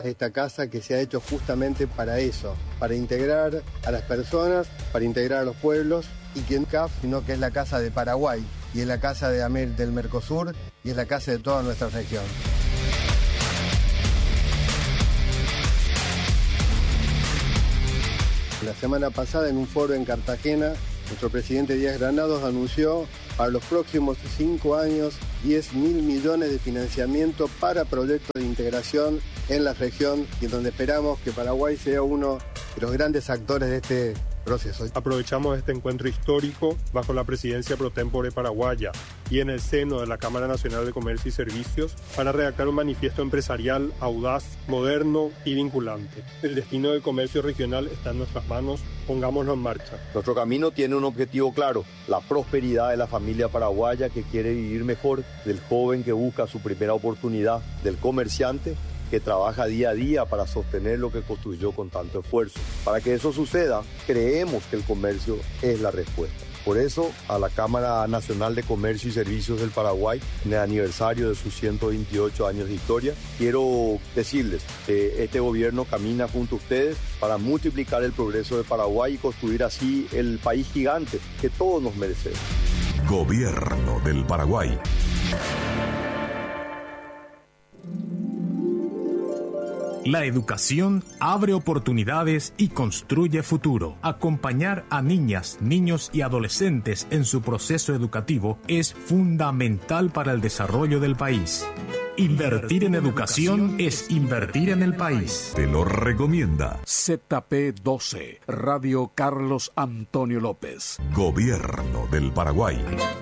esta casa que se ha hecho justamente para eso, para integrar a las personas, para integrar a los pueblos, y que no es CAF, sino que es la casa de Paraguay, y es la casa del Mercosur, y es la casa de toda nuestra región. La semana pasada, en un foro en Cartagena, nuestro presidente Díaz Granados anunció para los próximos 5 años 10.000 millones de financiamiento para proyectos de integración en la región, y donde esperamos que Paraguay sea uno de los grandes actores de este proceso. Aprovechamos este encuentro histórico bajo la presidencia pro tempore paraguaya y en el seno de la Cámara Nacional de Comercio y Servicios para redactar un manifiesto empresarial audaz, moderno y vinculante. El destino del comercio regional está en nuestras manos, pongámonos en marcha. Nuestro camino tiene un objetivo claro: la prosperidad de la familia paraguaya que quiere vivir mejor, del joven que busca su primera oportunidad, del comerciante que trabaja día a día para sostener lo que construyó con tanto esfuerzo. Para que eso suceda, creemos que el comercio es la respuesta. Por eso, a la Cámara Nacional de Comercio y Servicios del Paraguay, en el aniversario de sus 128 años de historia, quiero decirles que este gobierno camina junto a ustedes para multiplicar el progreso de Paraguay y construir así el país gigante que todos nos merecemos. Gobierno del Paraguay. La educación abre oportunidades y construye futuro. Acompañar a niñas, niños y adolescentes en su proceso educativo es fundamental para el desarrollo del país. Invertir en educación es invertir en el país. Te lo recomienda ZP12, Radio Carlos Antonio López. Gobierno del Paraguay.